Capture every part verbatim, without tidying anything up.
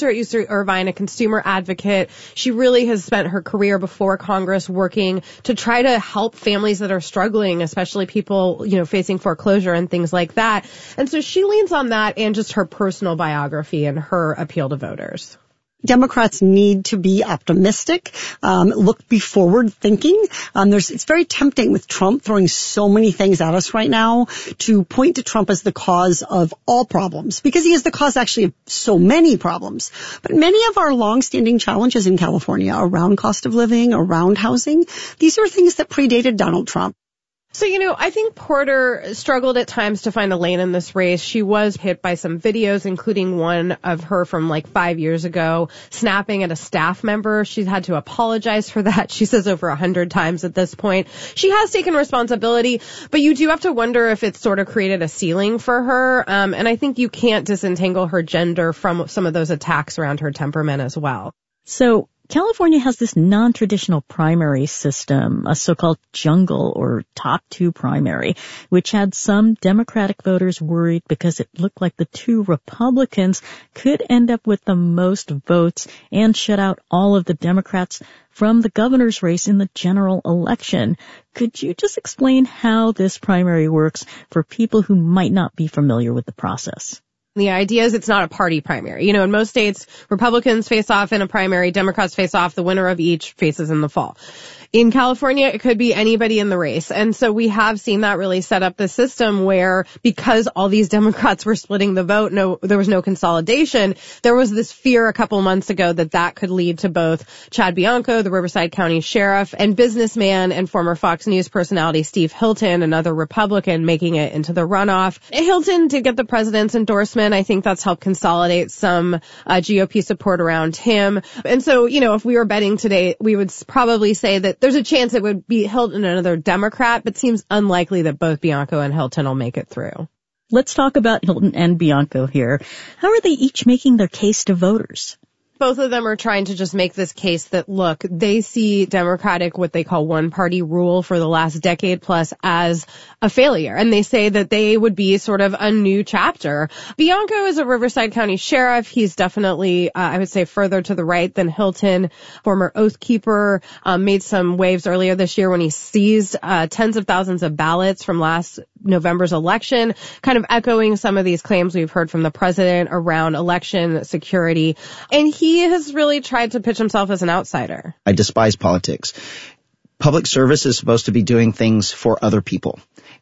professor at U C Irvine, a consumer advocate. She really has spent her career before Congress working to try to help families that are struggling, especially people, you know, facing foreclosure and things like that. And so she leans on that and just her personal biography and her appeal to voters. Democrats need to be optimistic, um, look, be forward thinking. Um, there's, it's very tempting with Trump throwing so many things at us right now to point to Trump as the cause of all problems, because he is the cause actually of so many problems. But many of our longstanding challenges in California around cost of living, around housing, these are things that predated Donald Trump. So, you know, I think Porter struggled at times to find a lane in this race. She was hit by some videos, including one of her from like five years ago, snapping at a staff member. She's had to apologize for that. She says over a hundred times at this point. She has taken responsibility, but you do have to wonder if it's sort of created a ceiling for her. Um, and I think you can't disentangle her gender from some of those attacks around her temperament as well. So California has this non-traditional primary system, a so-called jungle or top two primary, which had some Democratic voters worried because it looked like the two Republicans could end up with the most votes and shut out all of the Democrats from the governor's race in the general election. Could you just explain how this primary works for people who might not be familiar with the process? The idea is it's not a party primary. You know, in most states, Republicans face off in a primary, Democrats face off, the winner of each faces in the fall. In California, it could be anybody in the race. And so we have seen that really set up the system where, because all these Democrats were splitting the vote, no, there was no consolidation. There was this fear a couple months ago that that could lead to both Chad Bianco, the Riverside County sheriff, and businessman and former Fox News personality Steve Hilton, another Republican, making it into the runoff. Hilton did get the president's endorsement. I think that's helped consolidate some uh, G O P support around him. And so, you know, if we were betting today, we would probably say that there's a chance it would be Hilton, another Democrat, but seems unlikely that both Bianco and Hilton will make it through. Let's talk about Hilton and Bianco here. How are they each making their case to voters? Both of them are trying to just make this case that, look, they see Democratic, what they call one-party rule for the last decade plus, as a failure. And they say that they would be sort of a new chapter. Bianco is a Riverside County sheriff. He's definitely, uh, I would say, further to the right than Hilton. Former Oath Keeper, um, made some waves earlier this year when he seized uh, tens of thousands of ballots from last November's election, kind of echoing some of these claims we've heard from the president around election security. And he has really tried to pitch himself as an outsider. I despise politics. Public service is supposed to be doing things for other people.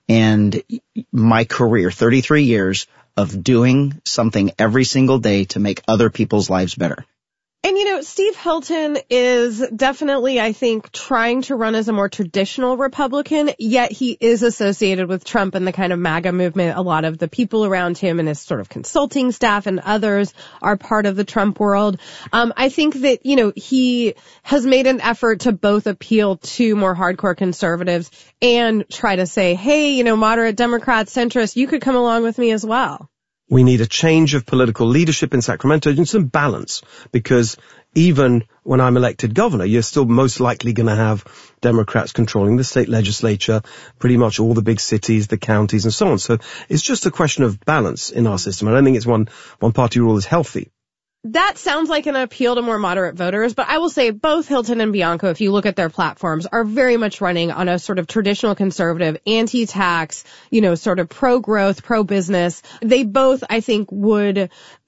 And my career, thirty-three years of doing something every single day to make other people's lives better. And, you know, Steve Hilton is definitely, I think, trying to run as a more traditional Republican, yet he is associated with Trump and the kind of MAGA movement. A lot of the people around him and his sort of consulting staff and others are part of the Trump world. Um, I think that, you know, he has made an effort to both appeal to more hardcore conservatives and try to say, hey, you know, moderate Democrats, centrists, you could come along with me as well. We need a change of political leadership in Sacramento and some balance, because even when I'm elected governor, you're still most likely going to have Democrats controlling the state legislature, pretty much all the big cities, the counties, and so on. So it's just a question of balance in our system. I don't think it's one one party rule is healthy. That sounds like an appeal to more moderate voters, but I will say both Hilton and Bianco, if you look at their platforms, are very much running on a sort of traditional conservative, anti-tax, you know, sort of pro-growth, pro-business. They both, I think, would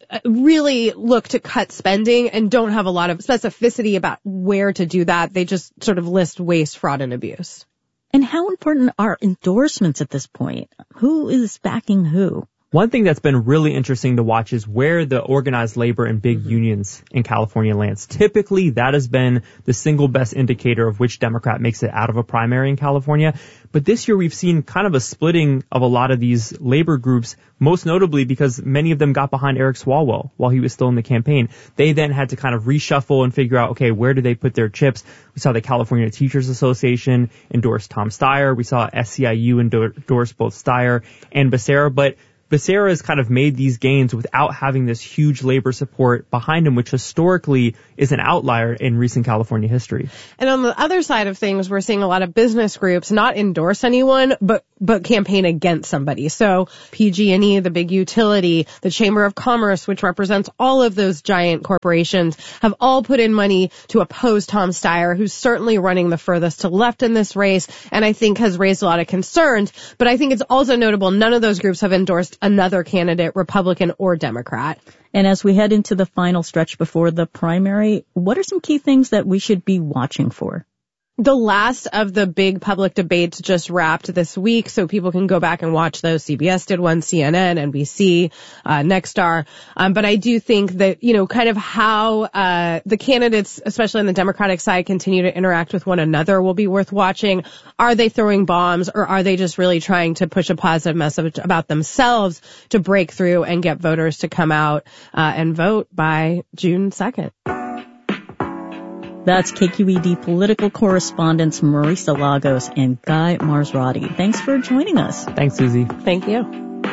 really look to cut spending and don't have a lot of specificity about where to do that. They just sort of list waste, fraud, and abuse. And how important are endorsements at this point? Who is backing who? One thing that's been really interesting to watch is where the organized labor and big mm-hmm. unions in California lands. Typically, that has been the single best indicator of which Democrat makes it out of a primary in California. But this year, we've seen kind of a splitting of a lot of these labor groups, most notably because many of them got behind Eric Swalwell while he was still in the campaign. They then had to kind of reshuffle and figure out, okay, where do they put their chips? We saw the California Teachers Association endorse Tom Steyer. We saw S C I U endorse both Steyer and Becerra. But Becerra has kind of made these gains without having this huge labor support behind him, which historically is an outlier in recent California history. And on the other side of things, we're seeing a lot of business groups not endorse anyone, but but campaign against somebody. So P G and E, the big utility, the Chamber of Commerce, which represents all of those giant corporations, have all put in money to oppose Tom Steyer, who's certainly running the furthest to left in this race, and I think has raised a lot of concerns. But I think it's also notable none of those groups have endorsed another candidate, Republican or Democrat. And as we head into the final stretch before the primary, what are some key things that we should be watching for? The last of the big public debates just wrapped this week, so people can go back and watch those. C B S did one, C N N, N B C, uh, Nexstar. Um, but I do think that, you know, kind of how uh the candidates, especially on the Democratic side, continue to interact with one another will be worth watching. Are they throwing bombs, or are they just really trying to push a positive message about themselves to break through and get voters to come out uh, and vote by June second? That's K Q E D political correspondents Marisa Lagos and Guy Marzrotti. Thanks for joining us. Thanks, Susie. Thank you.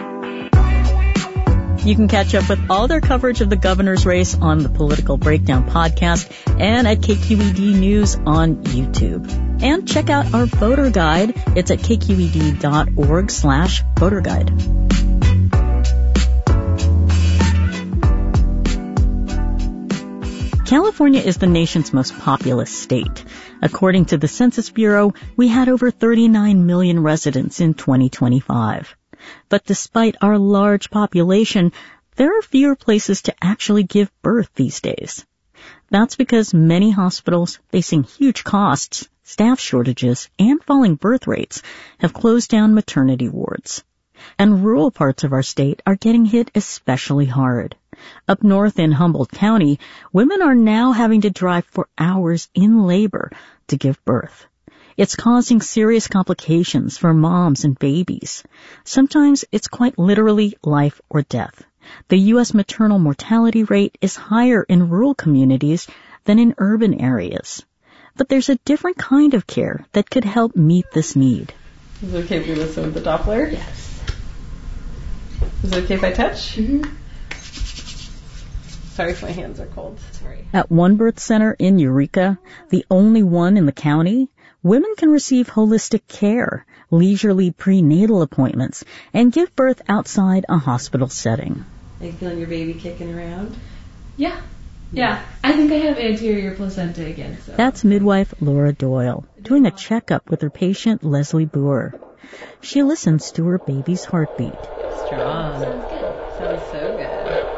You can catch up with all their coverage of the governor's race on the Political Breakdown podcast and at K Q E D News on YouTube. And check out our voter guide. It's at kqed.org slash voter guide. California is the nation's most populous state. According to the Census Bureau, we had over thirty-nine million residents in twenty twenty-five. But despite our large population, there are fewer places to actually give birth these days. That's because many hospitals, facing huge costs, staff shortages, and falling birth rates, have closed down maternity wards. And rural parts of our state are getting hit especially hard. Up north in Humboldt County, women are now having to drive for hours in labor to give birth. It's causing serious complications for moms and babies. Sometimes it's quite literally life or death. The U S maternal mortality rate is higher in rural communities than in urban areas. But there's a different kind of care that could help meet this need. Is it okay if we listen with the Doppler? Yes. Is it okay if I touch? Mm-hmm. Sorry if my hands are cold. Sorry. At one birth center in Eureka, the only one in the county, women can receive holistic care, leisurely prenatal appointments, and give birth outside a hospital setting. Are you feeling your baby kicking around? Yeah. Yeah. I think I have anterior placenta again. So. That's midwife Laura Doyle, doing a checkup with her patient Leslie Boer. She listens to her baby's heartbeat. Strong. Sounds good. Sounds so good.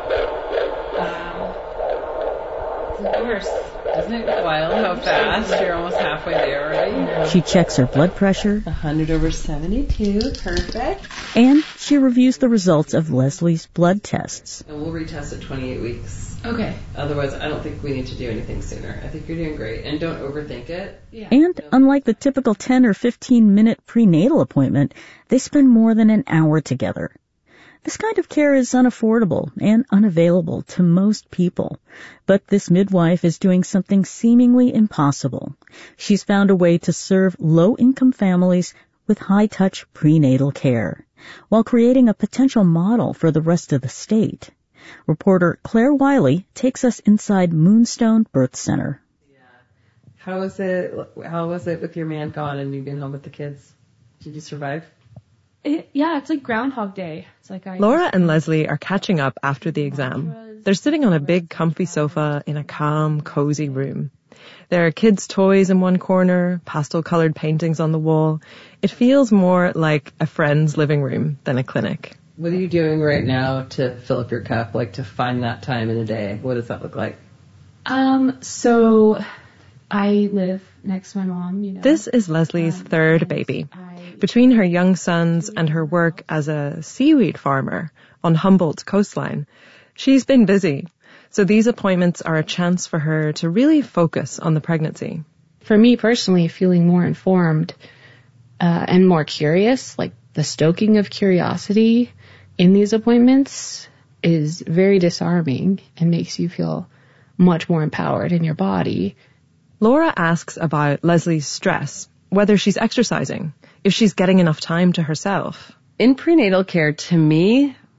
Of course. Isn't it wild how fast? You're almost halfway there already. She checks her blood pressure. one hundred over seventy-two. Perfect. And she reviews the results of Leslie's blood tests. And we'll retest at twenty-eight weeks. Okay. Otherwise, I don't think we need to do anything sooner. I think you're doing great. And don't overthink it. Yeah. And unlike the typical ten or fifteen minute prenatal appointment, they spend more than an hour together. This kind of care is unaffordable and unavailable to most people. But this midwife is doing something seemingly impossible. She's found a way to serve low-income families with high-touch prenatal care, while creating a potential model for the rest of the state. Reporter Claire Wiley takes us inside Moonstone Birth Center. Yeah. How was it? How was it with your man gone and you being home with the kids? Did you survive? It, yeah, it's like Groundhog Day. It's like I. Laura and Leslie are catching up after the exam. They're sitting on a big, comfy sofa in a calm, cozy room. There are kids' toys in one corner, pastel-colored paintings on the wall. It feels more like a friend's living room than a clinic. What are you doing right now to fill up your cup, like to find that time in a day? What does that look like? Um, so I live next to my mom, you know. This is Leslie's um, third baby. I, Between her young sons and her work as a seaweed farmer on Humboldt's coastline, she's been busy. So these appointments are a chance for her to really focus on the pregnancy. For me personally, feeling more informed uh, and more curious, like the stoking of curiosity in these appointments is very disarming and makes you feel much more empowered in your body. Laura asks about Leslie's stress, whether she's exercising, if she's getting enough time to herself. In prenatal care, to me,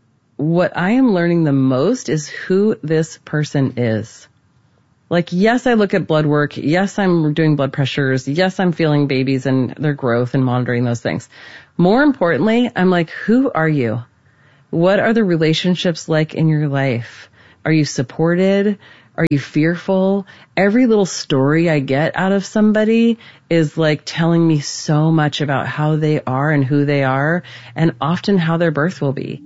what I am learning the most is who this person is. Like, yes, I look at blood work. Yes, I'm doing blood pressures. Yes, I'm feeling babies and their growth and monitoring those things. More importantly, I'm like, who are you? What are the relationships like in your life? Are you supported? Are you fearful? Every little story I get out of somebody is like telling me so much about how they are and who they are, and often how their birth will be.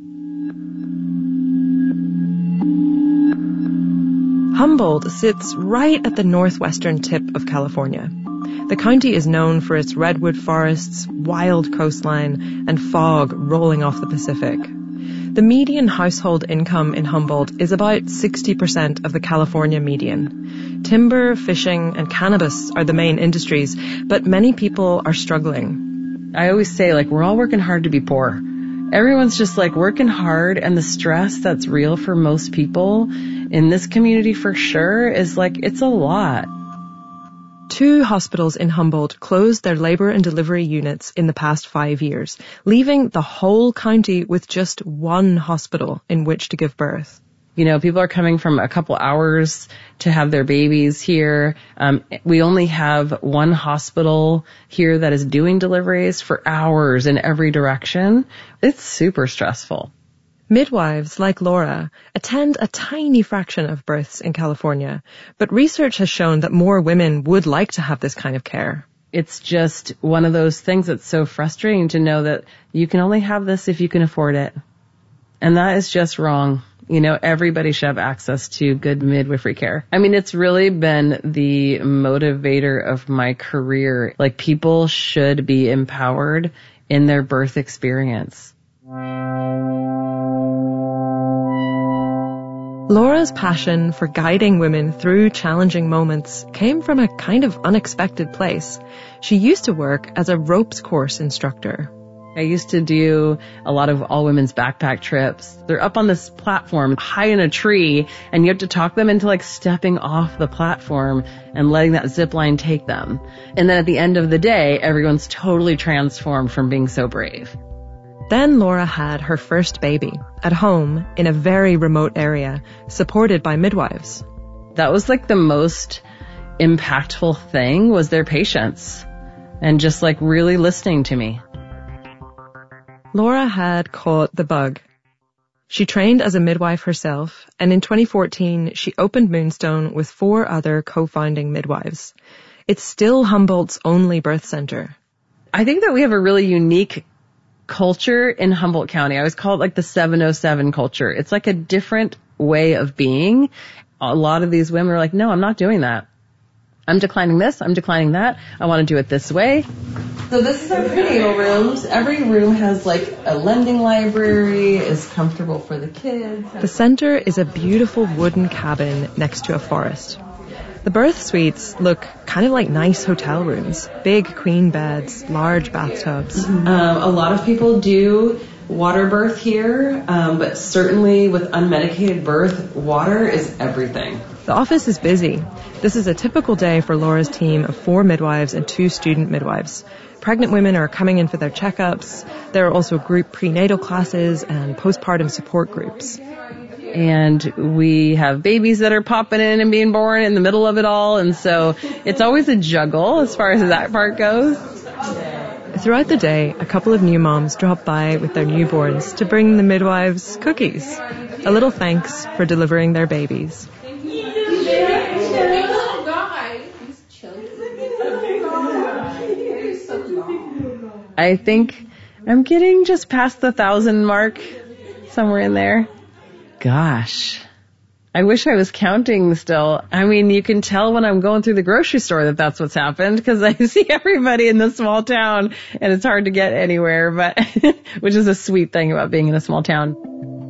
Humboldt sits right at the northwestern tip of California. The county is known for its redwood forests, wild coastline, and fog rolling off the Pacific. The median household income in Humboldt is about sixty percent of the California median. Timber, fishing, and cannabis are the main industries, but many people are struggling. I always say, like, we're all working hard to be poor. Everyone's just like working hard, and the stress that's real for most people in this community for sure is like, it's a lot. Two hospitals in Humboldt closed their labor and delivery units in the past five years, leaving the whole county with just one hospital in which to give birth. You know, people are coming from a couple hours to have their babies here. Um, we only have one hospital here that is doing deliveries for hours in every direction. It's super stressful. Midwives, like Laura, attend a tiny fraction of births in California, but research has shown that more women would like to have this kind of care. It's just one of those things that's so frustrating to know that you can only have this if you can afford it. And that is just wrong. You know, everybody should have access to good midwifery care. I mean, it's really been the motivator of my career. Like, people should be empowered in their birth experience. Laura's passion for guiding women through challenging moments came from a kind of unexpected place. She used to work as a ropes course instructor. I used to do a lot of all-women's backpack trips. They're up on this platform high in a tree, and you have to talk them into like stepping off the platform and letting that zip line take them. And then at the end of the day, everyone's totally transformed from being so brave. Then Laura had her first baby at home in a very remote area, supported by midwives. That was like the most impactful thing, was their patience and just like really listening to me. Laura had caught the bug. She trained as a midwife herself, and in twenty fourteen, she opened Moonstone with four other co-founding midwives. It's still Humboldt's only birth center. I think that we have a really unique culture in Humboldt County. I always call it like the seven oh seven culture. It's like a different way of being. A lot of these women are like, no, I'm not doing that. I'm declining this. I'm declining that. I want to do it this way. So this is our prenatal rooms. Every room has like a lending library, is comfortable for the kids. The center is a beautiful wooden cabin next to a forest. The birth suites look kind of like nice hotel rooms. Big queen beds, large bathtubs. Um, a lot of people do water birth here, um, but certainly with unmedicated birth, water is everything. The office is busy. This is a typical day for Laura's team of four midwives and two student midwives. Pregnant women are coming in for their checkups. There are also group prenatal classes and postpartum support groups. And we have babies that are popping in and being born in the middle of it all. And so it's always a juggle as far as that part goes. Throughout the day, a couple of new moms drop by with their newborns to bring the midwives cookies. A little thanks for delivering their babies. I think I'm getting just past the thousand mark, somewhere in there. Gosh, I wish I was counting still. I mean, you can tell when I'm going through the grocery store that that's what's happened, because I see everybody in this small town and it's hard to get anywhere, but which is a sweet thing about being in a small town.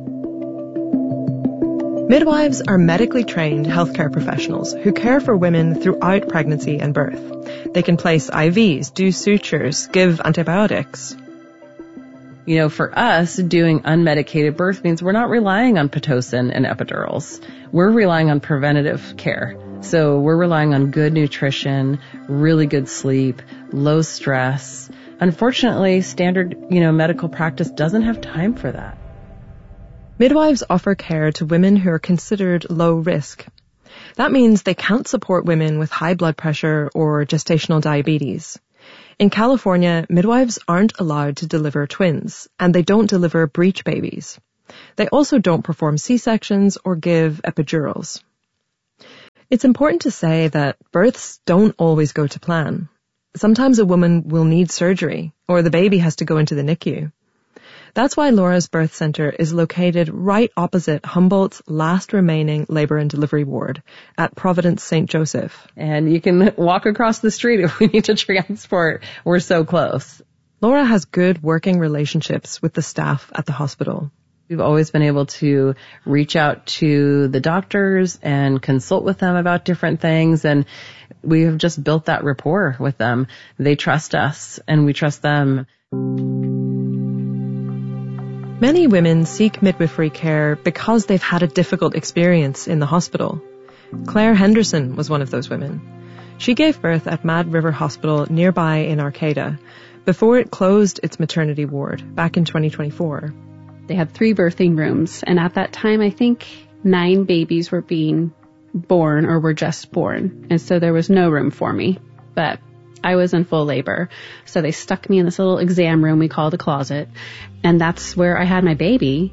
Midwives are medically trained healthcare professionals who care for women throughout pregnancy and birth. They can place I Vs, do sutures, give antibiotics. You know, for us, doing unmedicated birth means we're not relying on Pitocin and epidurals. We're relying on preventative care. So we're relying on good nutrition, really good sleep, low stress. Unfortunately, standard, you know, medical practice doesn't have time for that. Midwives offer care to women who are considered low risk. That means they can't support women with high blood pressure or gestational diabetes. In California, midwives aren't allowed to deliver twins, and they don't deliver breech babies. They also don't perform C-sections or give epidurals. It's important to say that births don't always go to plan. Sometimes a woman will need surgery, or the baby has to go into the N I C U. That's why Laura's birth center is located right opposite Humboldt's last remaining labor and delivery ward at Providence Saint Joseph. And you can walk across the street if we need to transport. We're so close. Laura has good working relationships with the staff at the hospital. We've always been able to reach out to the doctors and consult with them about different things, and we have just built that rapport with them. They trust us, and we trust them. Many women seek midwifery care because they've had a difficult experience in the hospital. Claire Henderson was one of those women. She gave birth at Mad River Hospital nearby in Arcata before it closed its maternity ward back in twenty twenty-four. They had three birthing rooms, and at that time, I think nine babies were being born or were just born, and so there was no room for me. But I was in full labor, so they stuck me in this little exam room we called a closet, and that's where I had my baby.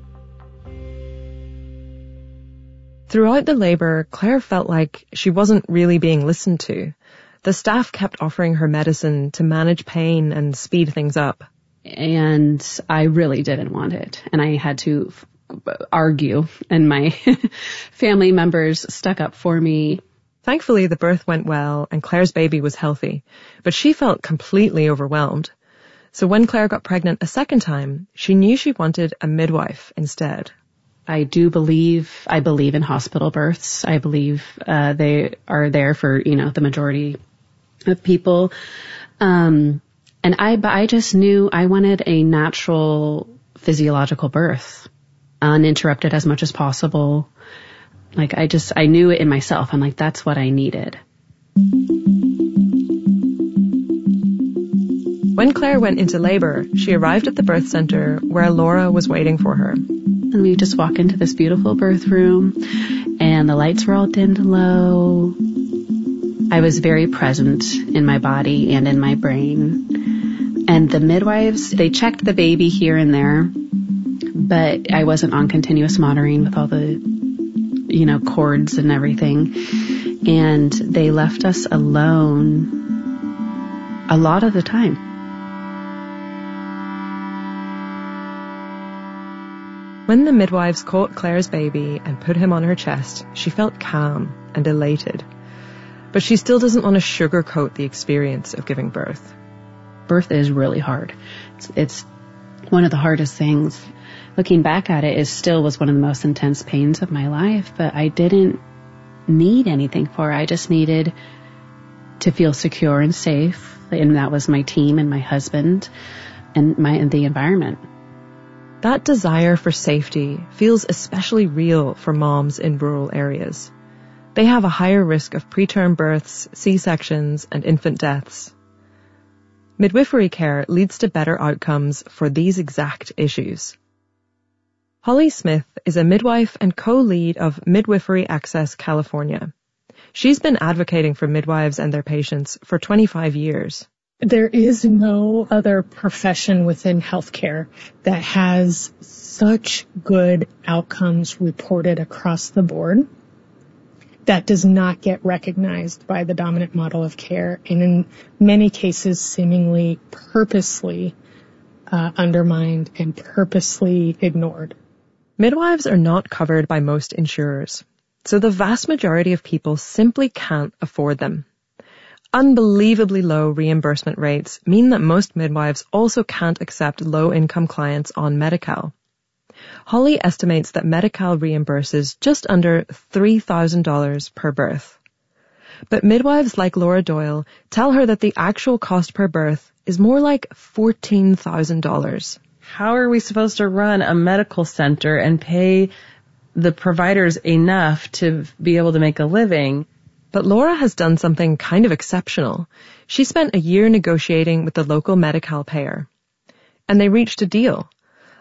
Throughout the labor, Claire felt like she wasn't really being listened to. The staff kept offering her medicine to manage pain and speed things up. And I really didn't want it, and I had to f- argue, and my family members stuck up for me. Thankfully, the birth went well, and Claire's baby was healthy, but she felt completely overwhelmed. So when Claire got pregnant a second time, she knew she wanted a midwife instead. I do believe, I believe in hospital births. I believe uh, they are there for, you know, the majority of people. Um, and I, but I just knew I wanted a natural physiological birth, uninterrupted as much as possible. Like, I just, I knew it in myself. I'm like, that's what I needed. When Claire went into labor, she arrived at the birth center where Laura was waiting for her. And we just walk into this beautiful birth room, and the lights were all dimmed low. I was very present in my body and in my brain. And the midwives, they checked the baby here and there, but I wasn't on continuous monitoring with all the, you know, cords and everything. And they left us alone a lot of the time. When the midwives caught Claire's baby and put him on her chest, she felt calm and elated. But she still doesn't want to sugarcoat the experience of giving birth. Birth is really hard. It's, it's one of the hardest things. Looking back at it, it still was one of the most intense pains of my life, but I didn't need anything for it. I just needed to feel secure and safe, and that was my team and my husband and my and the environment. That desire for safety feels especially real for moms in rural areas. They have a higher risk of preterm births, C-sections, and infant deaths. Midwifery care leads to better outcomes for these exact issues. Holly Smith is a midwife and co-lead of Midwifery Access California. She's been advocating for midwives and their patients for twenty-five years. There is no other profession within healthcare that has such good outcomes reported across the board that does not get recognized by the dominant model of care, and in many cases seemingly purposely uh, undermined and purposely ignored. Midwives are not covered by most insurers, so the vast majority of people simply can't afford them. Unbelievably low reimbursement rates mean that most midwives also can't accept low-income clients on Medi-Cal. Holly estimates that Medi-Cal reimburses just under three thousand dollars per birth. But midwives like Laura Doyle tell her that the actual cost per birth is more like fourteen thousand dollars. How are we supposed to run a medical center and pay the providers enough to be able to make a living? But Laura has done something kind of exceptional. She spent a year negotiating with the local Medi-Cal payer. And they reached a deal.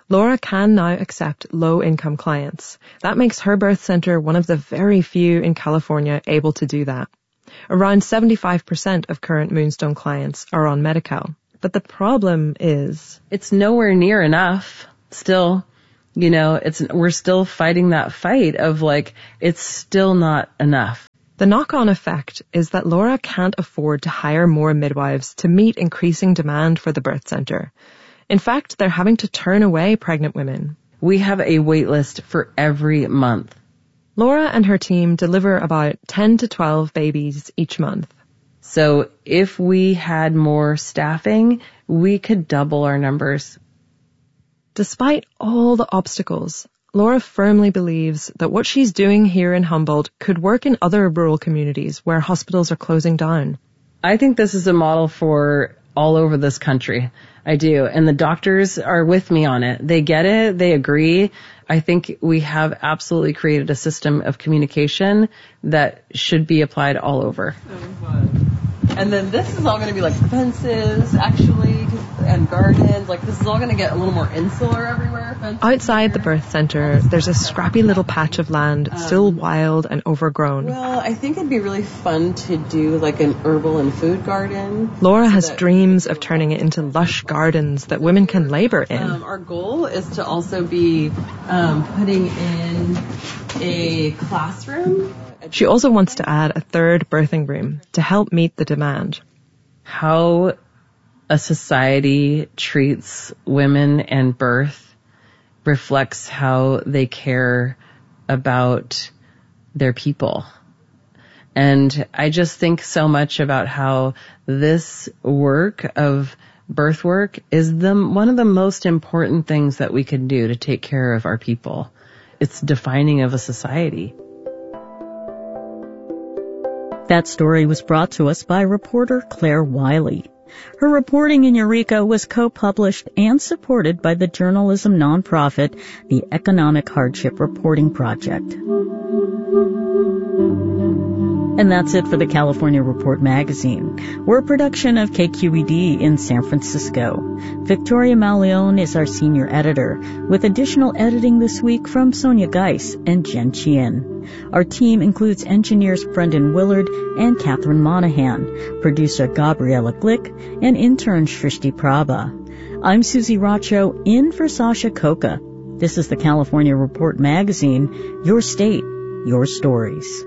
Laura can now accept low-income clients. That makes her birth center one of the very few in California able to do that. Around seventy-five percent of current Moonstone clients are on Medi-Cal. But the problem is... It's nowhere near enough. Still, you know, it's we're still fighting that fight of like, it's still not enough. The knock-on effect is that Laura can't afford to hire more midwives to meet increasing demand for the birth center. In fact, they're having to turn away pregnant women. We have a wait list for every month. Laura and her team deliver about ten to twelve babies each month. So if we had more staffing, we could double our numbers. Despite all the obstacles, Laura firmly believes that what she's doing here in Humboldt could work in other rural communities where hospitals are closing down. I think this is a model for all over this country. I do. And the doctors are with me on it. They get it. They agree. I think we have absolutely created a system of communication that should be applied all over. And then this is all going to be like fences, actually, and gardens. Like, this is all going to get a little more insular everywhere. Fences Outside the birth center, there's a scrappy little patch of land, still um, wild and overgrown. Well, I think it'd be really fun to do like an herbal and food garden. Laura so has that, dreams of turning it into lush gardens that women can labor in. Um, our goal is to also be um, putting in a classroom. She also wants to add a third birthing room to help meet the demand. How a society treats women and birth reflects how they care about their people. And I just think so much about how this work of birth work is the one of the most important things that we can do to take care of our people. It's defining of a society. That story was brought to us by reporter Claire Wiley. Her reporting in Eureka was co-published and supported by the journalism nonprofit, the Economic Hardship Reporting Project. And that's it for the California Report magazine. We're a production of K Q E D in San Francisco. Victoria Mauleon is our senior editor, with additional editing this week from Sonia Geis and Jen Chien. Our team includes engineers Brendan Willard and Catherine Monahan, producer Gabriella Glick, and intern Shrishti Prabha. I'm Susie Racho, in for Sasha Coca. This is the California Report magazine, your state, your stories.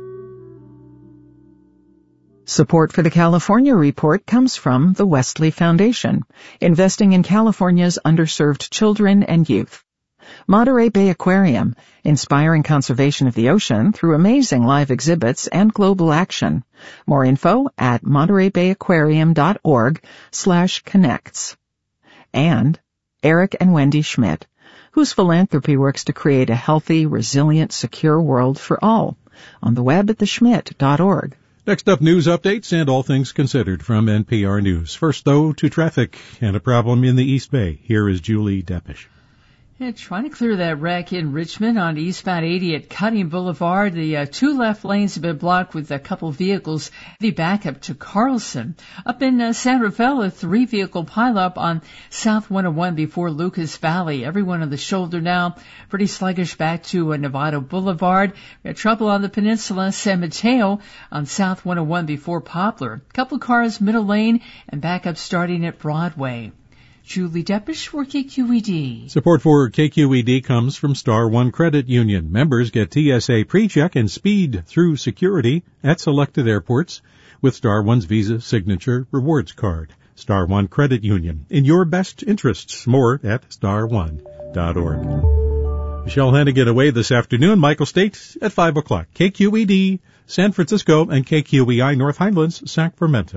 Support for the California Report comes from the Westley Foundation, investing in California's underserved children and youth. Monterey Bay Aquarium, inspiring conservation of the ocean through amazing live exhibits and global action. More info at montereybayaquarium.org slash connects. And Eric and Wendy Schmidt, whose philanthropy works to create a healthy, resilient, secure world for all. On the web at the schmidt dot org. Next up, news updates and all things considered from N P R News. First, though, to traffic and a problem in the East Bay. Here is Julie Deppish. Yeah, trying to clear that wreck in Richmond on eastbound eighty at Cutting Boulevard. The uh, two left lanes have been blocked with a couple vehicles. Heavy backup to Carlson. Up in uh, San Rafael, a three-vehicle pileup on South one oh one before Lucas Valley. Everyone on the shoulder now. Pretty sluggish back to uh, Nevada Boulevard. We had trouble on the peninsula, San Mateo on South one oh one before Poplar. Couple cars middle lane and backup starting at Broadway. Julie Deppish for K Q E D. Support for K Q E D comes from Star One Credit Union. Members get T S A PreCheck and speed through security at selected airports with Star One's Visa Signature Rewards Card. Star One Credit Union. In your best interests. More at star one dot org. Michelle Hennigan away this afternoon. Michael State at five o'clock. K Q E D, San Francisco, and K Q E I North Highlands, Sacramento.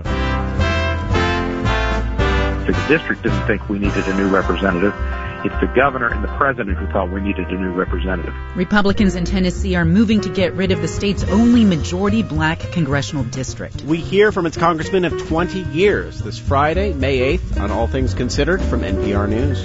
The district didn't think we needed a new representative. It's the governor and the president who thought we needed a new representative. Republicans in Tennessee are moving to get rid of the state's only majority black congressional district. We hear from its congressman of twenty years this Friday, May eighth, on All Things Considered from N P R News.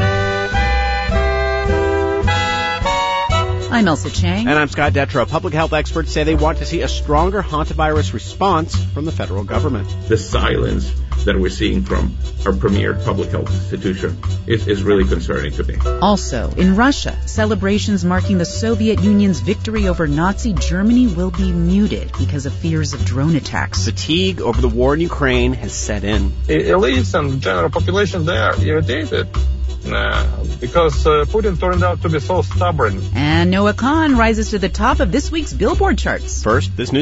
I'm Elsa Chang. And I'm Scott Detrow. Public health experts say they want to see a stronger hantavirus response from the federal government. The silence that we're seeing from our premier public health institution is, is really concerning to me. Also, in Russia, celebrations marking the Soviet Union's victory over Nazi Germany will be muted because of fears of drone attacks. Fatigue over the war in Ukraine has set in. Elites and general population, they are irritated. Nah, because uh, Putin turned out to be so stubborn. And Noah Khan rises to the top of this week's Billboard charts. First, this news